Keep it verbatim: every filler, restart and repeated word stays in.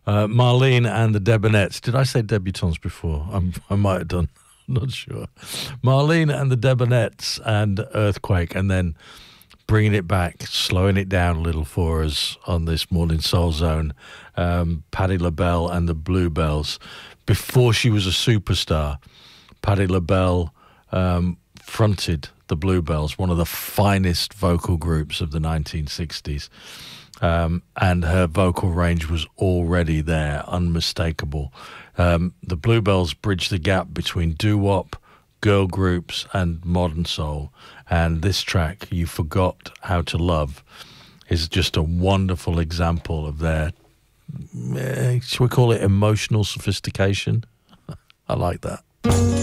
Uh, Marlene and the Debunettes. Did I say debutantes before? I'm, I might have done. I'm not sure. Marlene and the Debunettes and Earthquake, and then bringing it back, slowing it down a little for us on this Morning Soul Zone. Um, Patti LaBelle and the Bluebells. Before she was a superstar, Patti LaBelle um, fronted the Bluebells, one of the finest vocal groups of the nineteen sixties. Um, and her vocal range was already there, unmistakable. Um, the Bluebells bridged the gap between doo-wop, girl groups, and modern soul. And this track, You Forgot How to Love, is just a wonderful example of their, eh, shall we call it emotional sophistication? I like that.